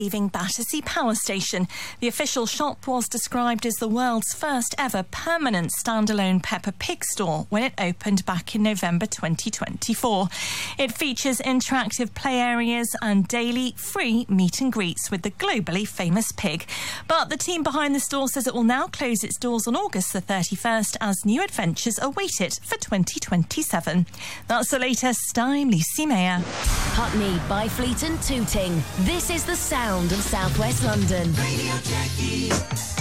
Leaving Battersea Power Station. The official shop was described as the world's first ever permanent standalone Peppa Pig store when it opened back in November 2024. It features interactive play areas and daily free meet and greets with the globally famous pig. But the team behind the store says it will now close its doors on August the 31st as new adventures await it for 2027. That's the latest. I'm Lucy Mayer. Putney, Byfleet and Tooting. This is the sound of South West London. Radio Jackie.